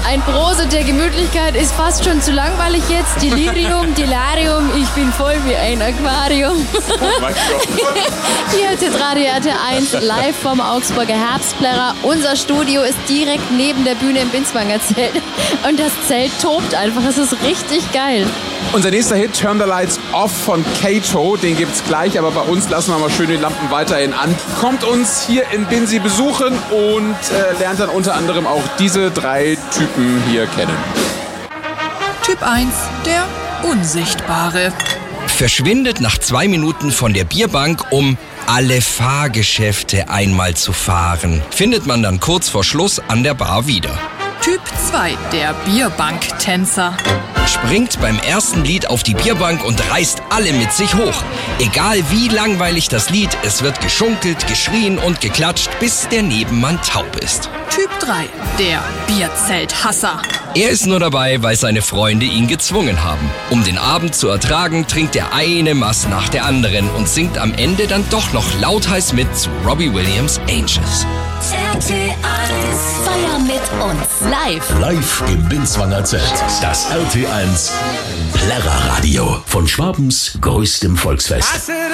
Ein Prosit der Gemütlichkeit ist fast schon zu langweilig jetzt. Delirium, Delarium, ich bin voll wie ein Aquarium. Oh mein Gott. Hier hat Radio RT1 live vom Augsburger Herbstplärrer. Unser Studio ist direkt neben der Bühne im Binswanger Zelt. Und das Zelt tobt einfach. Es ist richtig geil. Unser nächster Hit, Turn the Lights Off von Kato, den gibt's gleich, aber bei uns lassen wir mal schön die Lampen weiterhin an. Kommt uns hier in Binsi besuchen und lernt dann unter anderem auch diese 3 Typen hier kennen. Typ 1, der Unsichtbare. Verschwindet nach 2 Minuten von der Bierbank, um alle Fahrgeschäfte einmal zu fahren. Findet man dann kurz vor Schluss an der Bar wieder. Typ 2, der Bierbanktänzer. Springt beim ersten Lied auf die Bierbank und reißt alle mit sich hoch. Egal wie langweilig das Lied, es wird geschunkelt, geschrien und geklatscht, bis der Nebenmann taub ist. Typ 3, der Bierzelthasser. Er ist nur dabei, weil seine Freunde ihn gezwungen haben. Um den Abend zu ertragen, trinkt er eine Maß nach der anderen und singt am Ende dann doch noch lautheiß mit zu Robbie Williams' Angels. RT1 Feier mit uns. Live im Binswanger Zelt. Das RT1 Plärrerradio von Schwabens größtem Volksfest.